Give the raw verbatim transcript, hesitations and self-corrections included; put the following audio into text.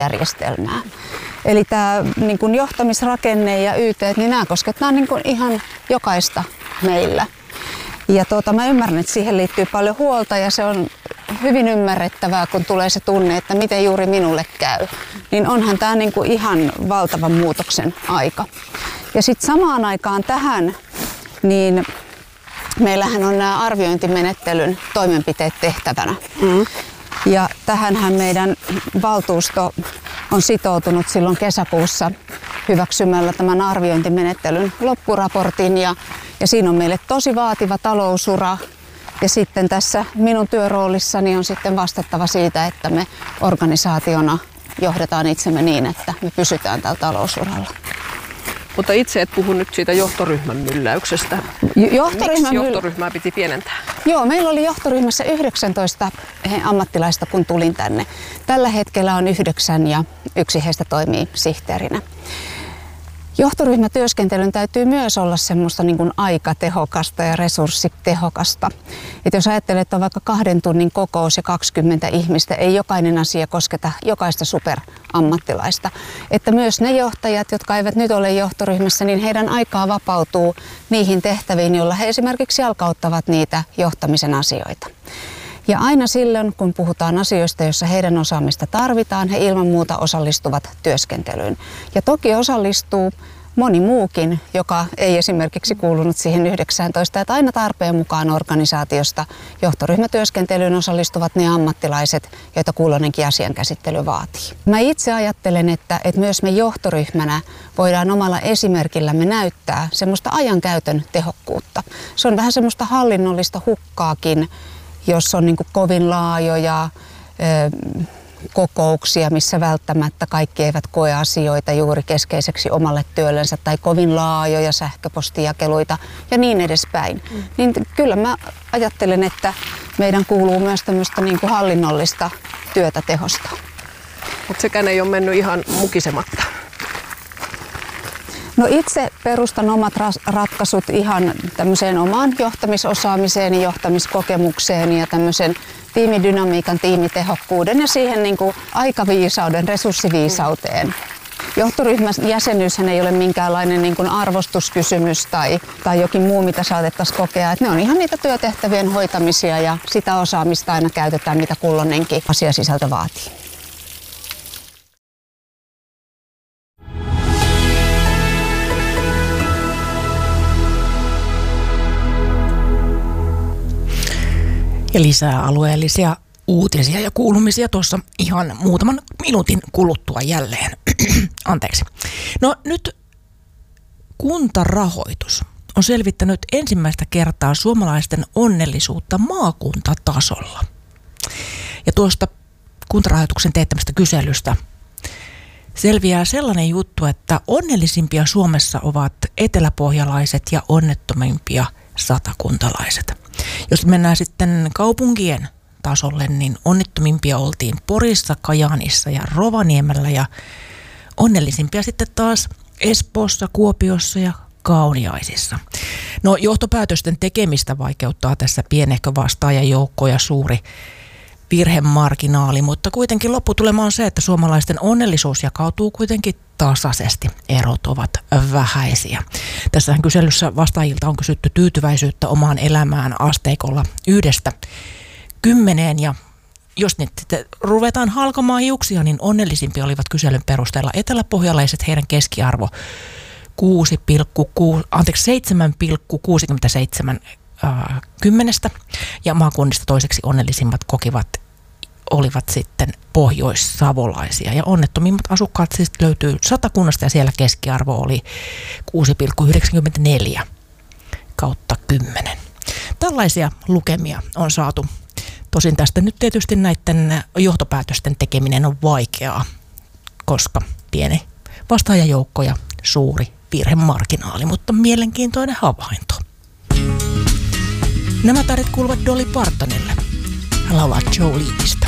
järjestelmää. Eli tämä niin kuin johtamisrakenne ja Y T, niin nämä koskettaa niin kuin ihan jokaista meillä. Ja tuota, mä ymmärrän, että siihen liittyy paljon huolta ja se on hyvin ymmärrettävää, kun tulee se tunne, että miten juuri minulle käy. Niin onhan tämä niin kuin ihan valtavan muutoksen aika. Ja sitten samaan aikaan tähän, niin meillähän on nämä arviointimenettelyn toimenpiteet tehtävänä. Mm. Ja tähänhän meidän valtuusto on sitoutunut silloin kesäkuussa hyväksymällä tämän arviointimenettelyn loppuraportin. Ja, ja siinä on meille tosi vaativa talousura. Ja sitten tässä minun työroolissani on sitten vastattava siitä, että me organisaationa johdetaan itsemme niin, että me pysytään tällä talousuralla. Mutta itse et puhu nyt siitä johtoryhmän mylläyksestä. Johtoryhmän Miksi johtoryhmää piti pienentää? Joo, meillä oli johtoryhmässä yhdeksäntoista ammattilaista, kun tulin tänne. Tällä hetkellä on yhdeksän ja yksi heistä toimii sihteerinä. Johtoryhmätyöskentelyn täytyy myös olla semmoista niin kuin aikatehokasta ja resurssitehokasta. Et jos ajattelet, että on vaikka kahden tunnin kokous ja kaksikymmentä ihmistä, ei jokainen asia kosketa jokaista superammattilaista. Että myös ne johtajat, jotka eivät nyt ole johtoryhmässä, niin heidän aikaa vapautuu niihin tehtäviin, joilla he esimerkiksi jalkauttavat niitä johtamisen asioita. Ja aina silloin, kun puhutaan asioista, joissa heidän osaamista tarvitaan, he ilman muuta osallistuvat työskentelyyn. Ja toki osallistuu moni muukin, joka ei esimerkiksi kuulunut siihen yhdeksäntoista, että aina tarpeen mukaan organisaatiosta johtoryhmätyöskentelyyn osallistuvat ne ammattilaiset, joita kulloinenkin asiankäsittely vaatii. Mä itse ajattelen, että, että myös me johtoryhmänä voidaan omalla esimerkillämme näyttää semmoista ajankäytön tehokkuutta. Se on vähän semmoista hallinnollista hukkaakin, jos on niin kuin kovin laajoja ö, kokouksia, missä välttämättä kaikki eivät koe asioita juuri keskeiseksi omalle työllensä, tai kovin laajoja sähköpostijakeluita ja niin edespäin. Mm. Niin kyllä mä ajattelen, että meidän kuuluu myös tämmöistä niin kuin hallinnollista työtä tehostaa. Mutta sekään ei ole mennyt ihan mukisematta. No itse perustan omat ratkaisut ihan tämmöiseen omaan johtamisosaamiseen ja johtamiskokemukseen ja tämmöisen tiimidynamiikan, tiimitehokkuuden ja siihen niin kuin aikaviisauden, resurssiviisauteen. Johtoryhmän jäsenyyshän ei ole minkäänlainen niin kuin arvostuskysymys tai, tai jokin muu, mitä saatettaisiin kokea. Että ne on ihan niitä työtehtävien hoitamisia ja sitä osaamista aina käytetään, mitä kulloinenkin asiasisältö vaatii. Ja lisää alueellisia uutisia ja kuulumisia tuossa ihan muutaman minuutin kuluttua jälleen. Anteeksi. No nyt Kuntarahoitus on selvittänyt ensimmäistä kertaa suomalaisten onnellisuutta maakuntatasolla. Ja tuosta Kuntarahoituksen teettämästä kyselystä selviää sellainen juttu, että onnellisimpia Suomessa ovat eteläpohjalaiset ja onnettomimpia satakuntalaiset. Jos mennään sitten kaupunkien tasolle, niin onnettomimpia oltiin Porissa, Kajaanissa ja Rovaniemellä ja onnellisimpia sitten taas Espoossa, Kuopiossa ja Kauniaisissa. No johtopäätösten tekemistä vaikeuttaa tässä pienehkö vastaajajoukko ja suuri virhemarginaali, mutta kuitenkin lopputulema on se, että suomalaisten onnellisuus jakautuu kuitenkin tasaisesti. Erot ovat vähäisiä. Tässähän kyselyssä vastaajilta on kysytty tyytyväisyyttä omaan elämään asteikolla yhdestä kymmeneen ja jos nyt ruvetaan halkomaan hiuksia, niin onnellisimpia olivat kyselyn perusteella eteläpohjalaiset, heidän keskiarvo kuusi pilkku kuusi, anteeksi seitsemän pilkku kuusikymmentäseitsemän äh, kymmenestä ja maakunnista toiseksi onnellisimmat kokivat olivat sitten pohjoissavolaisia ja onnettomimmat asukkaat siis löytyy Satakunnasta ja siellä keskiarvo oli kuusi pilkku yhdeksänkymmentäneljä kautta kymmenen. Tällaisia lukemia on saatu. Tosin tästä nyt tietysti näiden johtopäätösten tekeminen on vaikeaa, koska pieni vastaajajoukko ja suuri virhemarginaali, mutta mielenkiintoinen havainto. Nämä tarinat kuuluvat Dolly Partonille. Hän laulaa Joleneista.